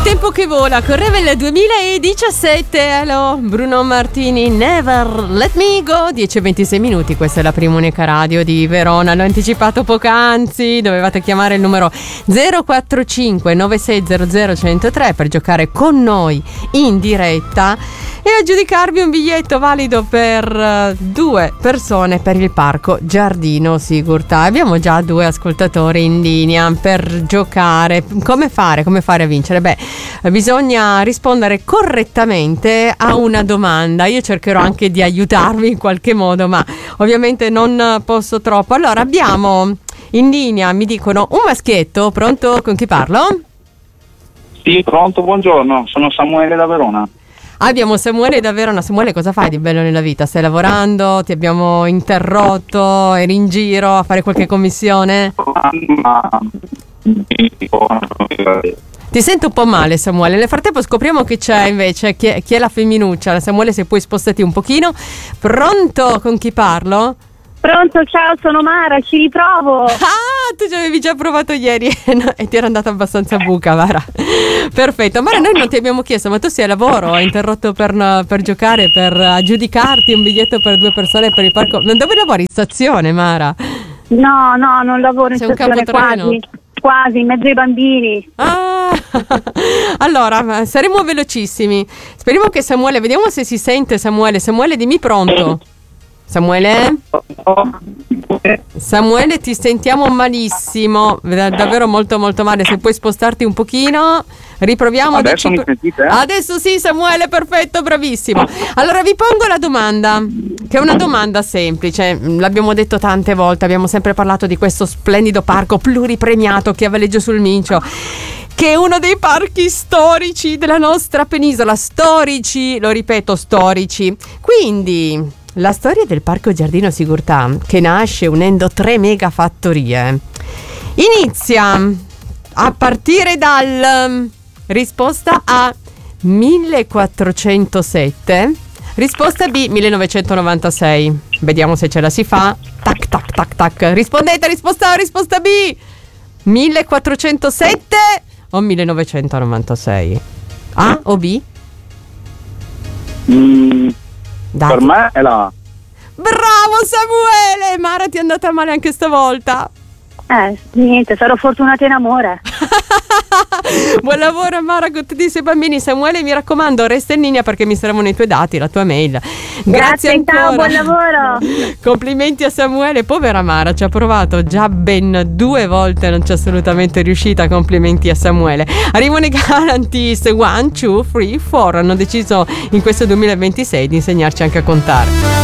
tempo che vola, correva il 2017. Hello, Bruno Martini, Never Let Me Go. 10:26 minuti, questa è la prima unica radio di Verona. L'ho anticipato poc'anzi, dovevate chiamare il numero 045 9600 103 per giocare con noi in diretta e aggiudicarvi un biglietto valido per 2 persone per il Parco Giardino Sigurtà. Abbiamo già 2 ascoltatori in linea per giocare. Come fare a vincere? Beh, bisogna rispondere correttamente a una domanda. Io cercherò anche di aiutarvi in qualche modo, ma ovviamente non posso troppo. Allora, abbiamo in linea, mi dicono, un maschietto. Pronto? Con chi parlo? Sì, pronto, buongiorno, sono Samuele da Verona. Abbiamo Samuele da Verona. Samuele, cosa fai di bello nella vita? Stai lavorando? Ti abbiamo interrotto? Eri in giro a fare qualche commissione? Ti sento un po' male, Samuele. Nel frattempo scopriamo che c'è invece chi è la femminuccia. Samuele, se puoi spostati un pochino. Pronto? Con chi parlo? Pronto, ciao, sono Mara, ci riprovo. Ah, tu ci avevi già provato ieri e ti era andata abbastanza buca, Mara. Perfetto. Mara, noi non ti abbiamo chiesto, ma tu sei a lavoro? Hai interrotto per giocare, per aggiudicarti un biglietto per 2 persone per il parco? Dove lavori? In stazione, Mara? No, non lavoro in Sei un stazione, capotreno? quasi, in mezzo ai bambini. Ah, allora saremo velocissimi. Speriamo che Samuele, vediamo se si sente Samuele. Samuele, dimmi pronto. Samuele? Samuele, ti sentiamo malissimo, davvero molto molto male. Se puoi spostarti un pochino, riproviamo. Adesso mi sentite? Adesso sì, Samuele, perfetto, bravissimo. Allora vi pongo la domanda, che è una domanda semplice. L'abbiamo detto tante volte, abbiamo sempre parlato di questo splendido parco pluripremiato che è a Valeggio sul Mincio, che è uno dei parchi storici della nostra penisola. Storici, lo ripeto, storici. Quindi la storia del Parco Giardino Sigurtà, che nasce unendo 3 mega fattorie, inizia a partire dal risposta A 1407, risposta B 1996. Vediamo se ce la si fa. Tac tac tac tac. Rispondete, risposta A, risposta B 1407 o 1996? A o B? Dai. Per me è la A. Bravo Samuele! Mara, ti è andata male anche stavolta. Niente, sarò fortunata in amore. Buon lavoro Mara con tutti i suoi bambini. Samuele, mi raccomando, resta in linea perché mi servono i tuoi dati, la tua mail. Grazie ancora. Ciao, buon lavoro. Complimenti a Samuele. Povera Mara, ci ha provato già ben 2 volte, non c'è assolutamente riuscita. Complimenti a Samuele. Arrivano i Galantis 1, 2, 3, 4. Hanno deciso in questo 2026 di insegnarci anche a contare.